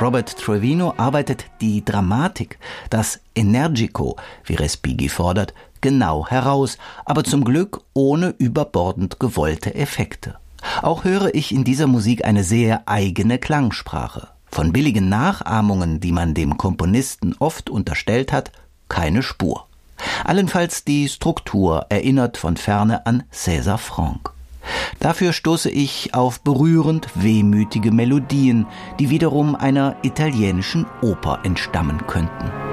Robert Trevino arbeitet die Dramatik, das Energico, wie Respighi fordert, genau heraus, aber zum Glück ohne überbordend gewollte Effekte. Auch höre ich in dieser Musik eine sehr eigene Klangsprache. Von billigen Nachahmungen, die man dem Komponisten oft unterstellt hat, keine Spur. Allenfalls die Struktur erinnert von ferne an César Franck. Dafür stoße ich auf berührend wehmütige Melodien, die wiederum einer italienischen Oper entstammen könnten.